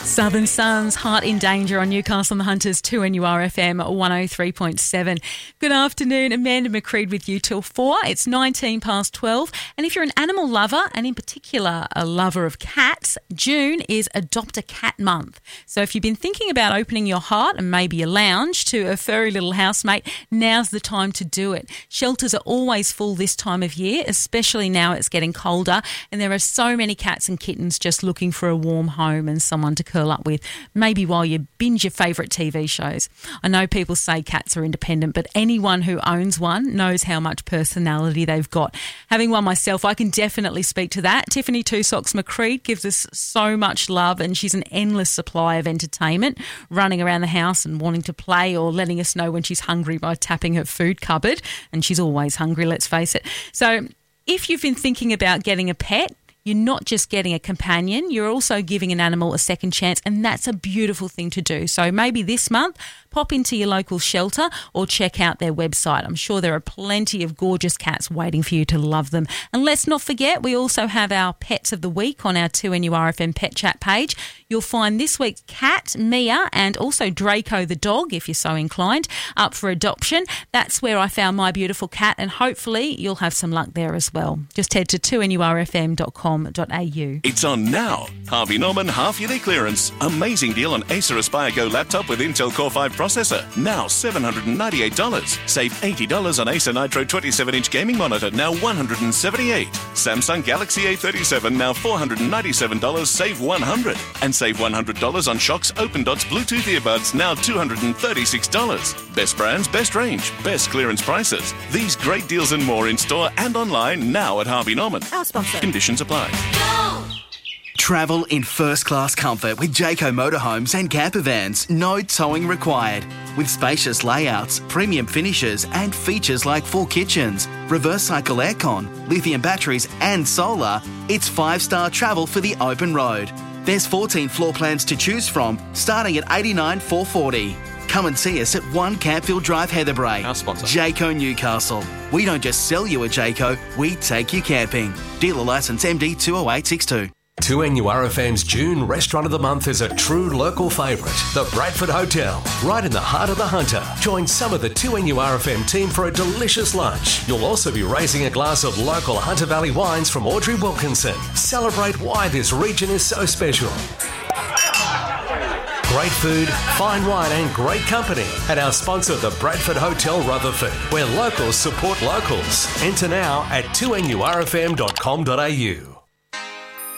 Southern Suns, Heart in Danger on Newcastle and the Hunters, 2NURFM 103.7. Good afternoon, Amanda McCreed with you till 4. It's 19 past 12. And if you're an animal lover, and in particular a lover of cats, June is Adopt a Cat Month. So if you've been thinking about opening your heart and maybe your lounge to a furry little housemate, now's the time to do it. Shelters are always full this time of year, especially now it's getting colder, and there are so many cats and kittens just looking for a warm home and someone to curl up with, maybe while you binge your favourite TV shows. I know people say cats are independent, but anyone who owns one knows how much personality they've got. Having one myself, I can definitely speak to that. Tiffany Two Socks McCreed gives us so much love, and she's an endless supply of entertainment, running around the house and wanting to play or letting us know when she's hungry by tapping her food cupboard, and she's always hungry, let's face it. So if you've been thinking about getting a pet, you're not just getting a companion, you're also giving an animal a second chance, and that's a beautiful thing to do. So maybe this month, pop into your local shelter or check out their website. I'm sure there are plenty of gorgeous cats waiting for you to love them. And let's not forget, we also have our Pets of the Week on our 2NURFM Pet Chat page. You'll find this week's cat, Mia, and also Draco the dog, if you're so inclined, up for adoption. That's where I found my beautiful cat, and hopefully you'll have some luck there as well. Just head to 2NURFM.com. It's on now. Harvey Norman half-yearly clearance. Amazing deal on Acer Aspire Go laptop with Intel Core 5 processor. Now $798. Save $80 on Acer Nitro 27-inch gaming monitor. Now $178. Samsung Galaxy A37. Now $497. Save $100. And save $100 on Shox Open Dots Bluetooth earbuds. Now $236. Best brands, best range, best clearance prices. These great deals and more in store and online now at Harvey Norman. Our sponsor. Conditions apply. Travel in first-class comfort with Jayco motorhomes and camper vans. No towing required. With spacious layouts, premium finishes and features like full kitchens, reverse cycle aircon, lithium batteries and solar, it's 5-star travel for the open road. There's 14 floor plans to choose from, starting at $89,440. Come and see us at 1 Campfield Drive, Heatherbrae. Our sponsor. Jayco Newcastle. We don't just sell you a Jayco, we take you camping. Dealer licence MD 20862. 2NURFM's June Restaurant of the Month is a true local favourite, the Bradford Hotel, right in the heart of the Hunter. Join some of the 2NURFM team for a delicious lunch. You'll also be raising a glass of local Hunter Valley wines from Audrey Wilkinson. Celebrate why this region is so special. Great food, fine wine and great company at our sponsor, the Bradford Hotel Rutherford, where locals support locals. Enter now at 2NURFM.com.au.